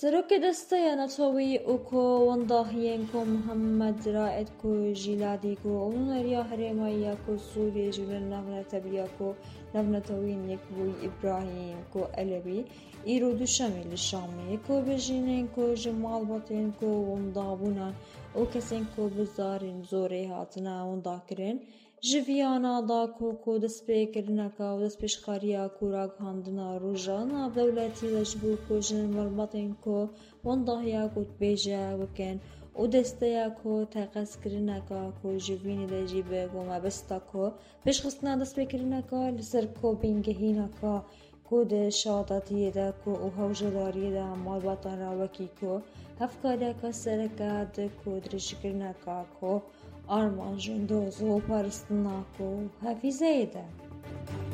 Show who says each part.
Speaker 1: سەرۆکە دەستەیە نەتەوەی ئۆکۆ وەنداهیێن کۆ محەممەد رائێد کۆ ژیلادی کۆ ئەونەریا هەرێمایە کۆ سووریێ ژونە ناونەتە بیا کۆ نەونەتەوەی نێک بووی ئیبراهیم کۆ ئەلەوی ئیرۆ دووشەمی لە شامەیە کۆ بەژینێن کۆ ژە ماڵبەتێن کۆ وەندابوونان ئەو کەسێن کۆ بزارین زۆرێ هاتنە وەنداکردن ژڤیانادا کۆ دەستپێکردنەکە و دەستپێشخاریە کوراگهاندنە ڕۆژە ناودەوڵەتی لەشبوو کۆ ژن مەڵبەتێن کۆ وەنداهەیە گوتبێژە بکەن و دەستەیە کۆ تەقەسکردنەکە کۆ ژڤینی دەژی بە کۆ مەبەستە کۆ پێشخستنە دەستپێکردنەکە لەسەر کۆ بینگەهینەکە کۆ دەشادەتیەدا کۆ و هەوژەداریەدا ماڵبەتانە وەکی کۆ هەفکارەکە سەرەکە کۆ درێژکردنەکە کۆ ئارمانژن دۆز و پارستنە کۆ هەفیزەیەدا